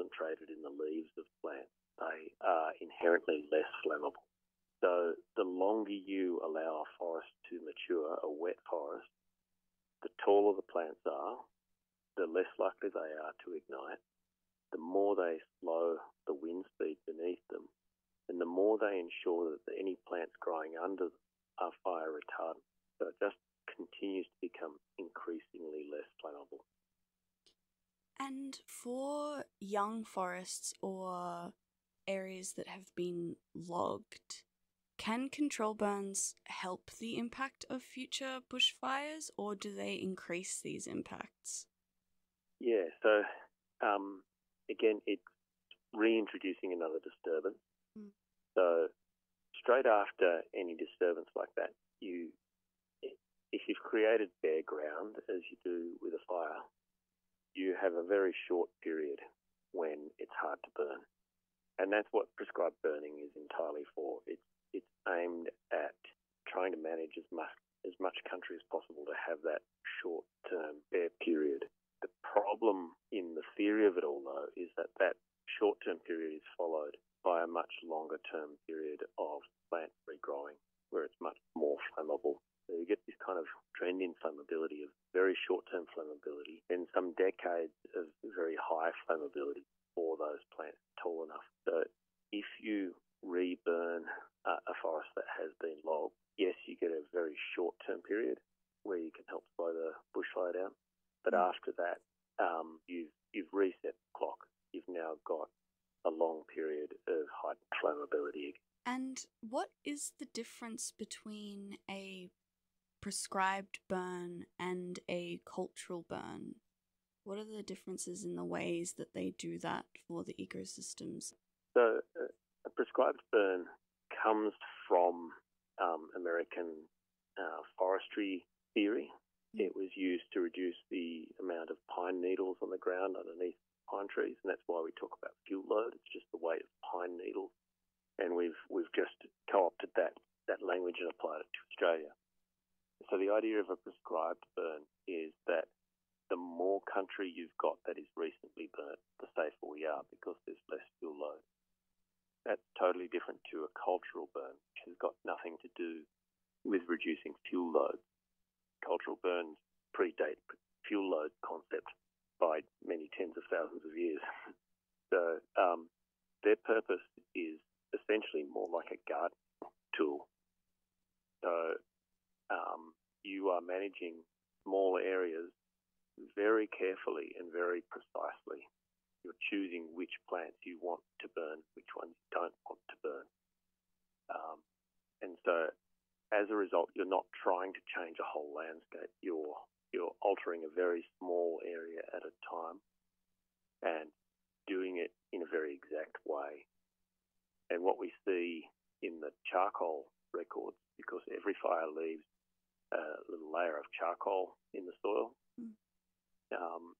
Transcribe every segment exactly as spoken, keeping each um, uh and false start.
concentrated in the leaves of plants, they are inherently less flammable. So the longer you allow a forest to mature, a wet forest, the taller the plants are, the less likely they are to ignite, the more they slow the wind speed beneath them, and the more they ensure that any plants growing under them are fire retardant. So it just continues to become increasingly less flammable. And for young forests or areas that have been logged, can control burns help the impact of future bushfires, or do they increase these impacts? Yeah, so um, again, it's reintroducing another disturbance. Mm. So straight after any disturbance like that, you, if you've created bare ground, as you do with a fire, you have a very short period when it's hard to burn. And that's what prescribed burning is entirely for. It's it's aimed at trying to manage as much as much country as possible to have that short-term bare period. The problem in the theory of it all, though, is that that short-term period is followed by a much longer-term period of plant regrowing, where it's much more flammable. So you get this kind of trend in flammability of very short-term flammability, and some decades of very high flammability for those plants tall enough. So if you reburn uh, a forest that has been logged, yes, you get a very short-term period where you can help slow the bushfire down. But mm. after that, um, you've, you've reset the clock. You've now got a long period of heightened flammability. And what is the difference between a prescribed burn and a cultural burn? What are the differences in the ways that they do that for the ecosystems? So uh, a prescribed burn comes from um, American uh, forestry theory. Mm. It was used to reduce the amount of pine needles on the ground underneath pine trees, and that's why we talk about fuel load. It's just the weight of pine needles. And we've we've just co-opted that, that language and applied it to Australia. So the idea of a prescribed burn is that the more country you've got that is recently burnt, the safer we are because there's less fuel load. That's totally different to a cultural burn, which has got nothing to do with reducing fuel load. Cultural burns predate fuel load concept by many tens of thousands of years. So um, their purpose is essentially more like a garden tool. So um, you are managing small areas very carefully and very precisely. You're choosing which plants you want to burn, which ones you don't want to burn. Um, and so as a result, you're not trying to change a whole landscape. You're, you're altering a very small area at a time and doing it in a very exact way. And what we see in the charcoal records, because every fire leaves a little layer of charcoal in the soil. Mm. Um,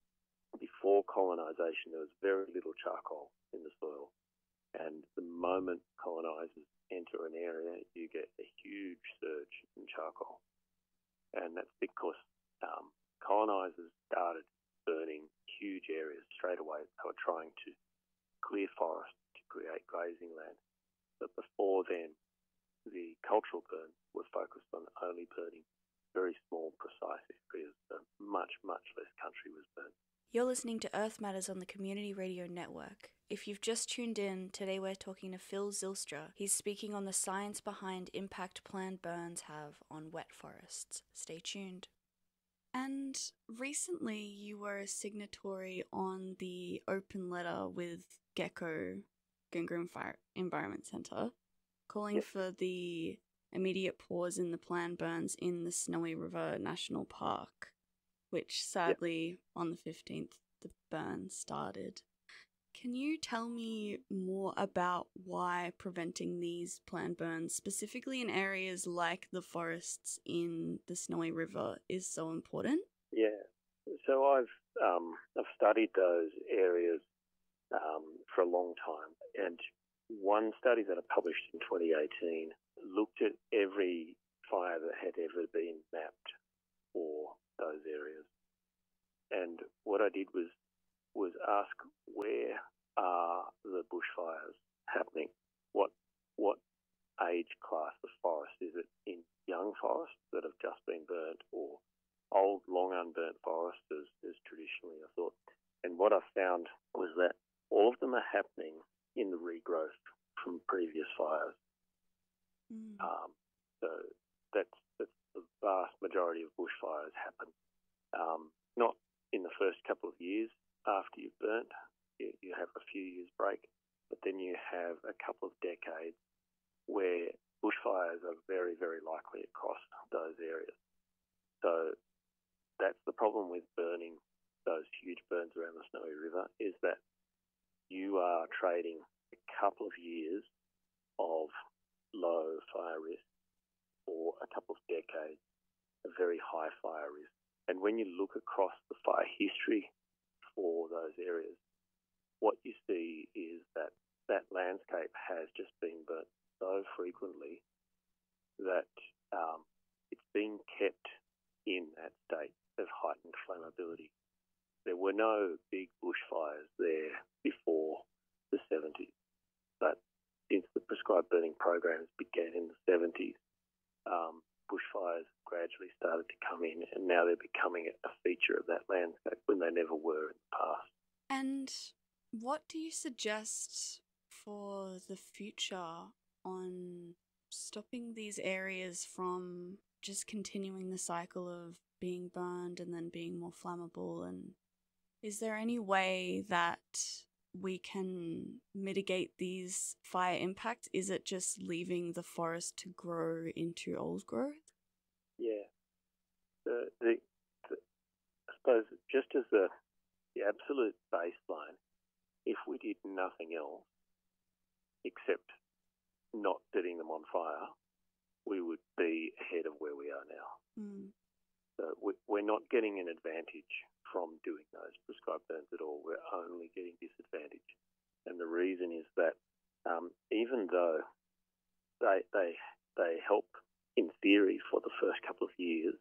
before colonisation, there was very little charcoal in the soil. And the moment colonisers enter an area, you get a huge surge in charcoal. And that's because um, colonisers started burning huge areas straight away. They were trying to clear forest to create grazing land. But before then, the cultural burns were focused on only burning very small, precise areas. So much, much less country was burnt. You're listening to Earth Matters on the Community Radio Network. If you've just tuned in, today we're talking to Phil Zylstra. He's speaking on the science behind impact planned burns have on wet forests. Stay tuned. And recently you were a signatory on the open letter with Gecko, Gungarum Fire Environment Centre, calling yep. for the immediate pause in the planned burns in the Snowy River National Park, which sadly yep. on the fifteenth the burn started. Can you tell me more about why preventing these planned burns, specifically in areas like the forests in the Snowy River, is so important? Yeah. So I've um, I've studied those areas um, for a long time, and one study that I published in twenty eighteen looked at every fire that had ever been mapped for those areas. And what I did was was ask, where are the bushfires happening? What what age class of forest? Is it in young forests that have just been burnt, or old, long unburnt forests, as, as traditionally I thought? And what I found was that all of them are happening in the regrowth from previous fires. Mm. Um, so that's, that's the vast majority of bushfires happen um, not in the first couple of years after you've burnt. You, you have a few years break, but then you have a couple of decades where bushfires are very, very likely across those areas. So that's the problem with burning those huge burns around the Snowy River, is that you are trading a couple of years of low fire risk for a couple of decades of very high fire risk. And when you look across the fire history for those areas, what you see is that that landscape has just been burnt so frequently that um, it's being kept in that state of heightened flammability. There were no big bushfires there before the seventies, but since the prescribed burning programs began in the seventies, um, bushfires gradually started to come in, and now they're becoming a feature of that landscape when they never were in the past. And what do you suggest for the future on stopping these areas from just continuing the cycle of being burned and then being more flammable? And is there any way that we can mitigate these fire impacts? Is it just leaving the forest to grow into old growth? Yeah. The, the, the, I suppose just as the, the absolute baseline, if we did nothing else except not setting them on fire, we would be ahead of where we are now. Mm. So we're not getting an advantage from doing those prescribed burns at all. We're only getting disadvantage. And the reason is that um, even though they, they, they help in theory for the first couple of years,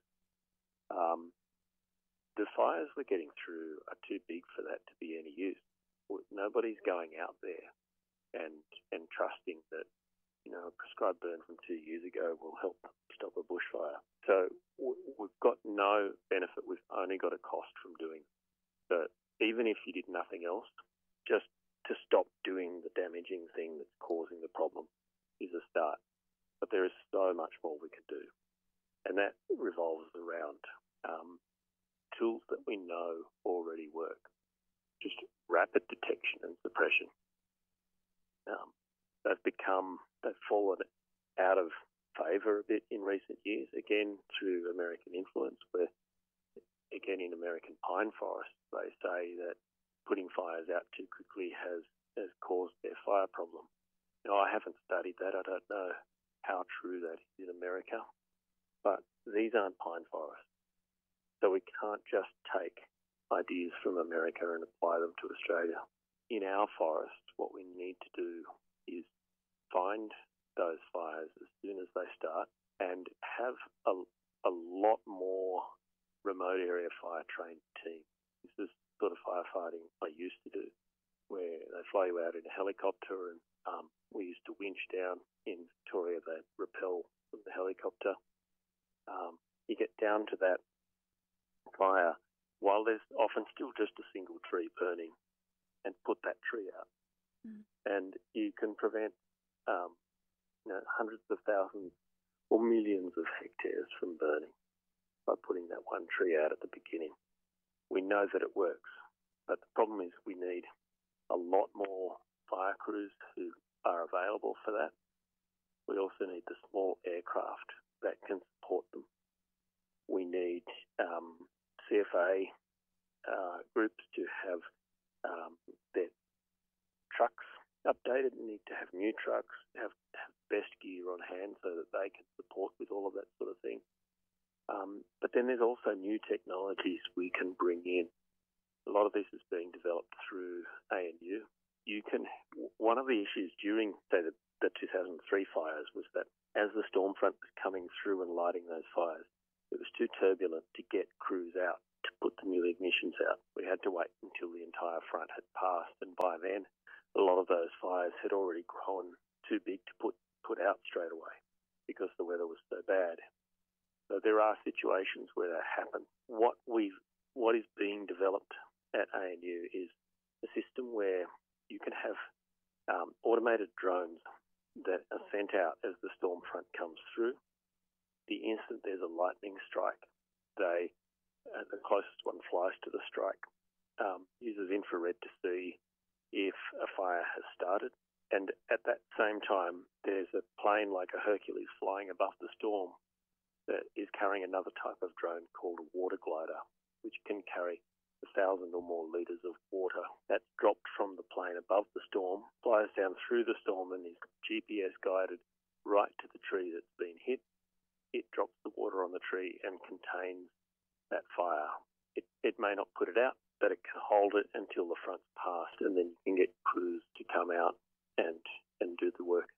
um, the fires we're getting through are too big for that to be any use. Nobody's going out there and and trusting that, you know, a prescribed burn from two years ago will help stop a bushfire. So we've got no benefit. We've only got a cost from doing it. So even if you did nothing else, just to stop doing the damaging thing that's causing the problem is a start. But there is so much more we could do. And that revolves around um, tools that we know already work. Just rapid detection and suppression. Um, they've become, they've fallen out of favour a bit in recent years, again through American influence, where, again, in American pine forests, they say that putting fires out too quickly has, has caused their fire problem. Now, I haven't studied that. I don't know how true that is in America, but these aren't pine forests. So we can't just take ideas from America and apply them to Australia. In our forest, what we need to do is find those fires as soon as they start and have a, a lot more remote area fire trained teams. This is sort of firefighting I used to do, where they fly you out in a helicopter, and um, we used to winch down in Victoria. They rappel from the helicopter. Um, you get down to that fire while there's often still just a single tree burning, and put that tree out. Mm. And you can prevent um, you know, hundreds of thousands or millions of hectares from burning by putting that one tree out at the beginning. We know that it works, but the problem is we need a lot more fire crews who are available for that. We also need the small aircraft that can support them. We need um, C F A uh, groups to have um, their trucks updated, and need to have new trucks, have, have best gear on hand so that they can support with all of that sort of thing. Um, but then there's also new technologies we can bring in. A lot of this is being developed through A N U. You can, one of the issues during, say, the, the two thousand three fires was that as the storm front was coming through and lighting those fires, it was too turbulent to get crews out to put the new ignitions out. We had to wait until the entire front had passed, and by then a lot of those fires had already grown too big to put, put out straight away because the weather was so bad. So there are situations where that happens. What we've, what is being developed at A N U is a system where you can have um, automated drones that are sent out as the storm front comes through. The instant there's a lightning strike, they, uh, the closest one flies to the strike, um, uses infrared to see if a fire has started. And at that same time, there's a plane like a Hercules flying above the storm that is carrying another type of drone called a water glider, which can carry a thousand or more litres of water. That's dropped from the plane above the storm, flies down through the storm and is G P S guided right to the tree that's been hit. It drops the water on the tree and contains that fire. It, it may not put it out, but it can hold it until the front's passed, and then you can get crews to come out and, and do the work.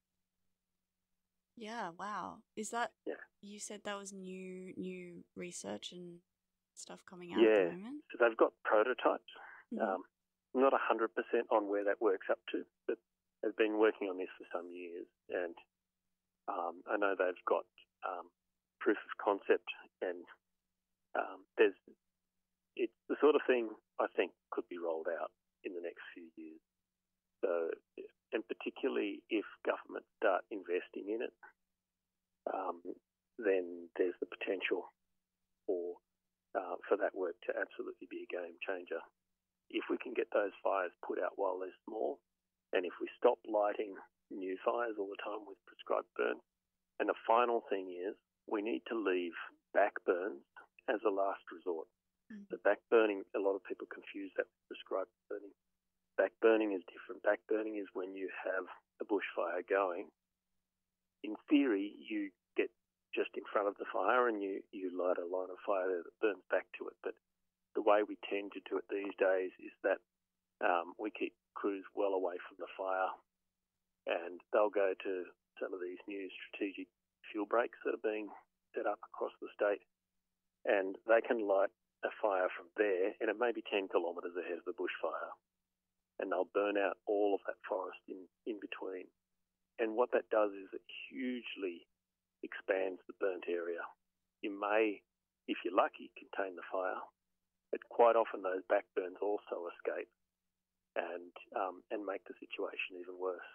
Yeah, wow. Is that, yeah. you said that was new new research and stuff coming out yeah. at the moment? So they've got prototypes. Mm-hmm. Um, I'm not one hundred percent on where that works up to, but they've been working on this for some years, and um, I know they've got um, proof of concept, and um, there's it's the sort of thing I think could be rolled out in the next few years. So, and particularly if governments start investing in it, um, then there's the potential for uh, for that work to absolutely be a game changer. If we can get those fires put out while they're small, and if we stop lighting new fires all the time with prescribed burns, and the final thing is we need to leave back burns as a last resort. Mm-hmm. The back burning, a lot of people confuse that with prescribed burning. Back burning is different. Back burning is when you have a bushfire going. In theory, you get just in front of the fire and you, you light a line of fire there that burns back to it. But the way we tend to do it these days is that um, we keep crews well away from the fire, and they'll go to some of these new strategic fuel breaks that are being set up across the state, and they can light a fire from there, and it may be ten kilometres ahead of the bushfire, and they'll burn out all of that forest in, in between. And what that does is it hugely expands the burnt area. You may, if you're lucky, contain the fire, but quite often those back burns also escape and um, and make the situation even worse.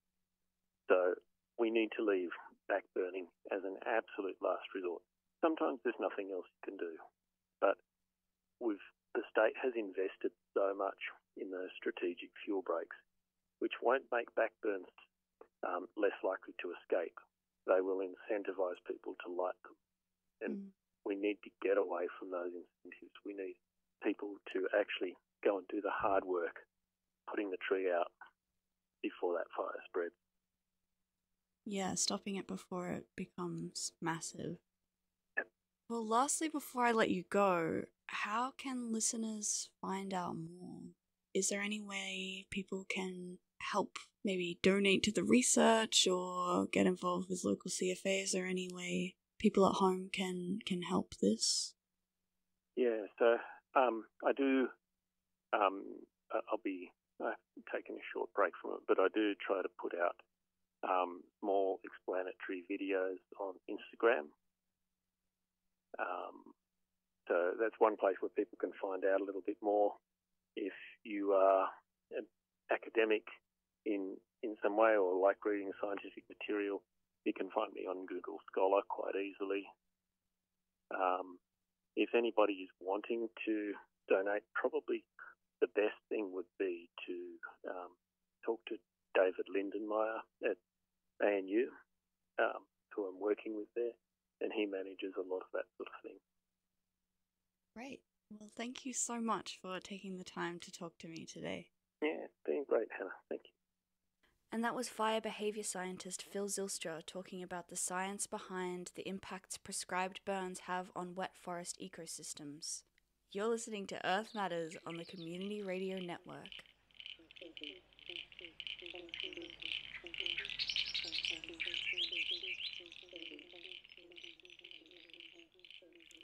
So we need to leave back burning as an absolute last resort. Sometimes there's nothing else you can do, but we've, the state has invested so much in those strategic fuel breaks, which won't make back burns um, less likely to escape. They will incentivise people to light them. And mm. we need to get away from those incentives. We need people to actually go and do the hard work, putting the tree out before that fire spreads. Yeah, stopping it before it becomes massive. Yep. Well, lastly, before I let you go, how can listeners find out more? Is there any way people can help, maybe donate to the research or get involved with local C F A? Is there any way people at home can, can help this? Yeah, so um, I do, um, I'll be uh, taking a short break from it, but I do try to put out um, more explanatory videos on Instagram. Um, so that's one place where people can find out a little bit more. If you are an academic in in some way or like reading scientific material, you can find me on Google Scholar quite easily. Um, if anybody is wanting to donate, probably the best thing would be to um, talk to David Lindenmeyer at A N U, um, who I'm working with there, and he manages a lot of that sort of thing. Great. Well, thank you so much for taking the time to talk to me today. Yeah, it's been great, Hannah. Thank you. And that was fire behaviour scientist Phil Zylstra talking about the science behind the impacts prescribed burns have on wet forest ecosystems. You're listening to Earth Matters on the Community Radio Network.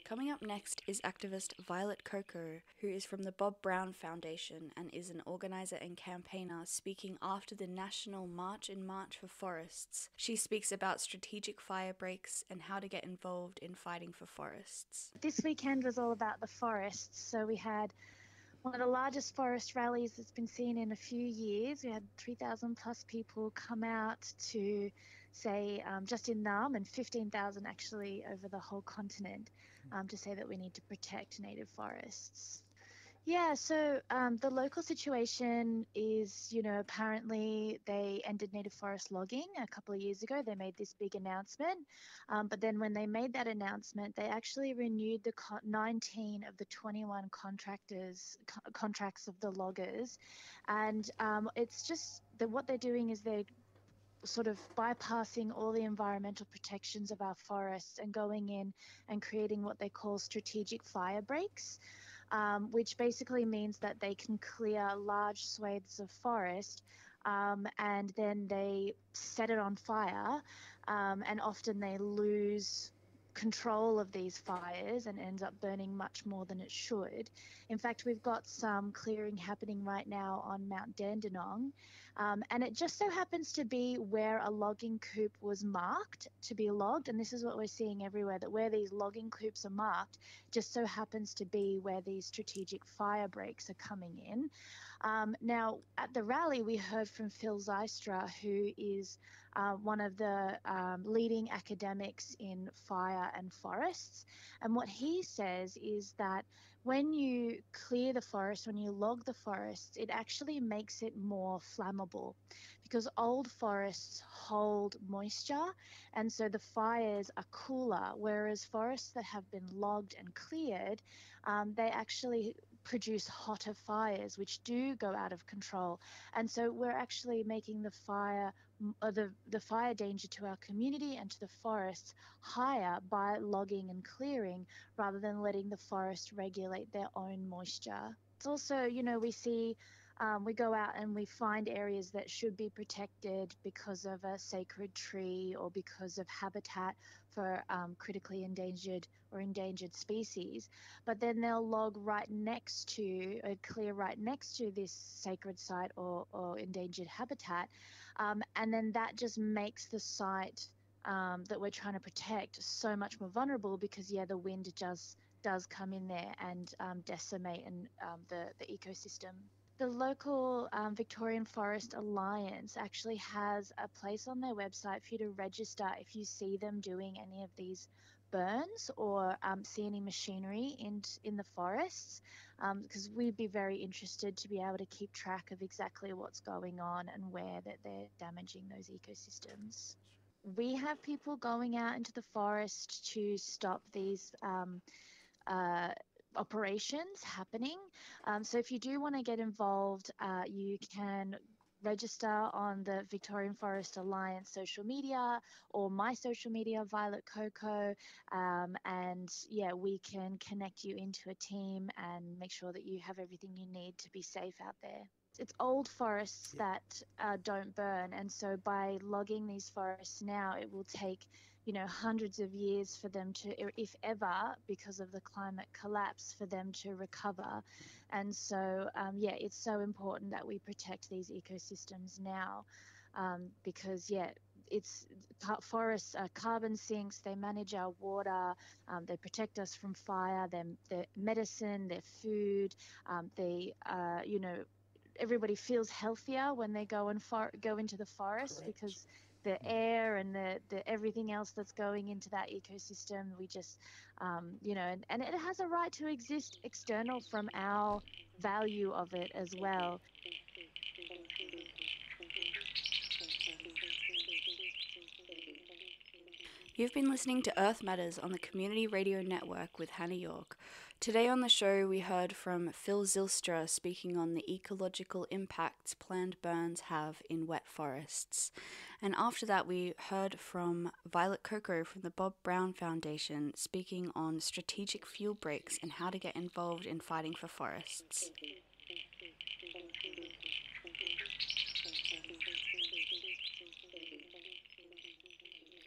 Coming up next is activist Violet Coco, who is from the Bob Brown Foundation and is an organizer and campaigner, speaking after the National March in March for Forests. She speaks about strategic fire breaks and how to get involved in fighting for forests. This weekend was all about the forests, so we had one of the largest forest rallies that's been seen in a few years. We had three thousand plus people come out to say, um, just in Naarm, and fifteen thousand actually over the whole continent, um, to say that we need to protect native forests. Yeah, so um, the local situation is, you know, apparently they ended native forest logging a couple of years ago. They made this big announcement. Um, but then when they made that announcement, they actually renewed the co- nineteen of the twenty-one contractors, co- contracts of the loggers. And um, it's just that what they're doing is they're sort of bypassing all the environmental protections of our forests and going in and creating what they call strategic fire breaks. Um, which basically means that they can clear large swathes of forest um, and then they set it on fire, um, and often they lose control of these fires and ends up burning much more than it should. In fact, we've got some clearing happening right now on Mount Dandenong, um, and it just so happens to be where a logging coupe was marked to be logged, and this is what we're seeing everywhere, that where these logging coupes are marked just so happens to be where these strategic fire breaks are coming in. Um, now, at the rally, we heard from Phil Zystra, who is uh, one of the um, leading academics in fire and forests. And what he says is that when you clear the forest, when you log the forests, it actually makes it more flammable because old forests hold moisture, and so the fires are cooler, whereas forests that have been logged and cleared, um, they actually produce hotter fires, which do go out of control. And so we're actually making the fire, uh, the, the fire danger to our community and to the forests higher by logging and clearing rather than letting the forest regulate their own moisture. It's also, you know, we see Um, we go out and we find areas that should be protected because of a sacred tree or because of habitat for um, critically endangered or endangered species. But then they'll log right next to, uh, clear right next to this sacred site or, or endangered habitat. Um, and then that just makes the site um, that we're trying to protect so much more vulnerable because, yeah, the wind just does come in there and um, decimate and um, the, the ecosystem. The local um, Victorian Forest Alliance actually has a place on their website for you to register if you see them doing any of these burns or um, see any machinery in, in the forests, because um, we'd be very interested to be able to keep track of exactly what's going on and where that they're damaging those ecosystems. We have people going out into the forest to stop these um, uh, operations happening. Um, so if you do want to get involved, uh, you can register on the Victorian Forest Alliance social media or my social media, Violet Coco, um, and yeah, we can connect you into a team and make sure that you have everything you need to be safe out there. It's old forests yeah. that uh, don't burn, and so by logging these forests now, it will take you know, hundreds of years for them to, if ever, because of the climate collapse, for them to recover. And so, um, yeah, it's so important that we protect these ecosystems now um, because, yeah, it's forests are carbon sinks, they manage our water, um, they protect us from fire, they're, they're medicine, they're food, um, they, uh, you know, everybody feels healthier when they go and for- go into the forest Correct. Because the air and the, the everything else that's going into that ecosystem, we just, um, you know, and, and it has a right to exist external from our value of it as well. You've been listening to Earth Matters on the Community Radio Network with Hannah York. Today on the show, we heard from Phil Zylstra speaking on the ecological impacts planned burns have in wet forests. And after that, we heard from Violet Coco from the Bob Brown Foundation speaking on strategic fuel breaks and how to get involved in fighting for forests.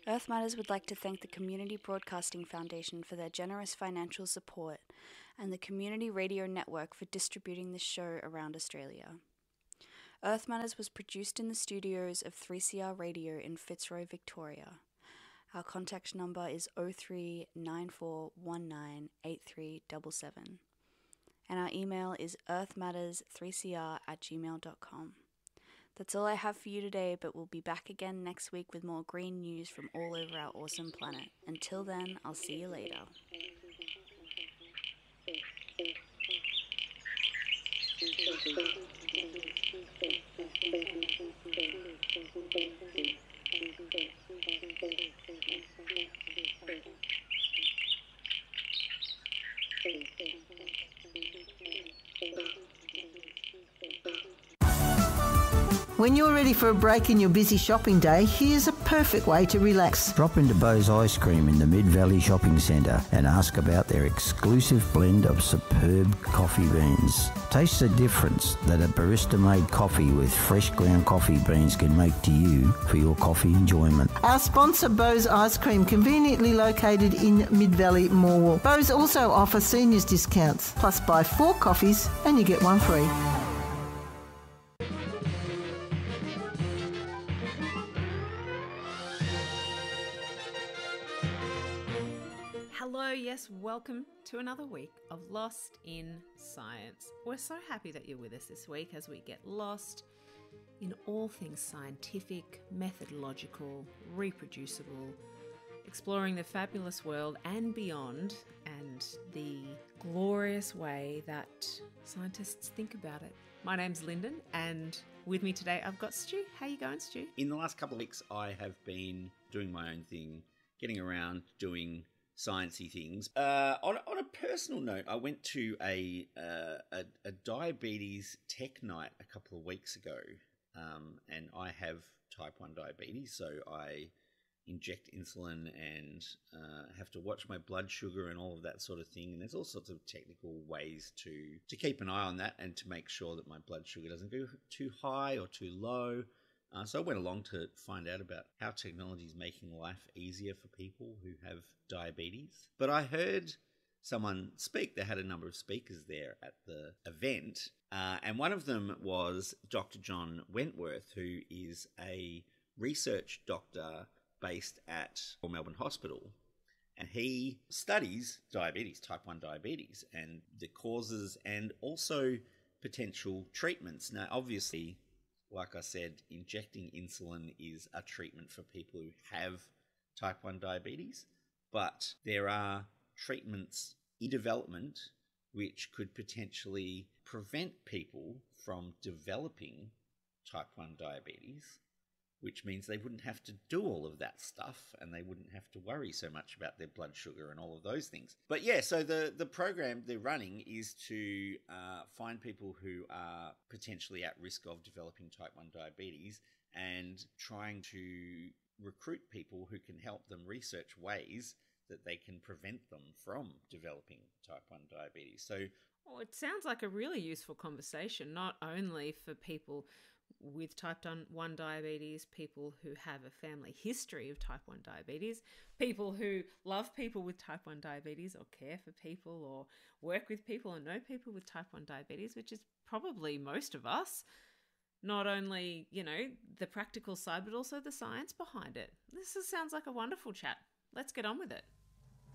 Earth Matters would like to thank the Community Broadcasting Foundation for their generous financial support and the Community Radio Network for distributing this show around Australia. Earth Matters was produced in the studios of three C R Radio in Fitzroy, Victoria. Our contact number is oh three nine four one nine eight three seven seven. And our email is earthmatters three c r at gmail dot com. That's all I have for you today, but we'll be back again next week with more green news from all over our awesome planet. Until then, I'll see you later. When you're ready for a break in your busy shopping day, here's a perfect way to relax. Drop into Bo's Ice Cream in the Mid-Valley Shopping Centre and ask about their exclusive blend of superb coffee beans. Taste the difference that a barista-made coffee with fresh ground coffee beans can make to you for your coffee enjoyment. Our sponsor, Bo's Ice Cream, conveniently located in Mid-Valley Morwell. Bo's also offer seniors discounts, plus buy four coffees and you get one free. Yes, welcome to another week of Lost in Science. We're so happy that you're with us this week as we get lost in all things scientific, methodological, reproducible, exploring the fabulous world and beyond, and the glorious way that scientists think about it. My name's Lyndon, and with me today I've got Stu. How you going, Stu? In the last couple of weeks, I have been doing my own thing, getting around doing sciencey things. Uh, on, on a personal note, I went to a, uh, a a diabetes tech night a couple of weeks ago, um, and I have type one diabetes, so I inject insulin and uh, have to watch my blood sugar and all of that sort of thing. And there's all sorts of technical ways to to keep an eye on that and to make sure that my blood sugar doesn't go too high or too low. Uh, so I went along to find out about how technology is making life easier for people who have diabetes. But I heard someone speak. They had a number of speakers there at the event. Uh, and one of them was Doctor John Wentworth, who is a research doctor based at Melbourne Hospital. And he studies diabetes, type one diabetes, and the causes and also potential treatments. Now, obviously, like I said, injecting insulin is a treatment for people who have type one diabetes, but there are treatments in development which could potentially prevent people from developing type one diabetes, which means they wouldn't have to do all of that stuff and they wouldn't have to worry so much about their blood sugar and all of those things. But yeah, so the, the program they're running is to uh, find people who are potentially at risk of developing type one diabetes and trying to recruit people who can help them research ways that they can prevent them from developing type one diabetes. So, well, it sounds like a really useful conversation, not only for people with type one diabetes, people who have a family history of type one diabetes, people who love people with type one diabetes or care for people or work with people or know people with type one diabetes, which is probably most of us. Not only, you know, the practical side, but also the science behind it. This is, sounds like a wonderful chat. Let's get on with it.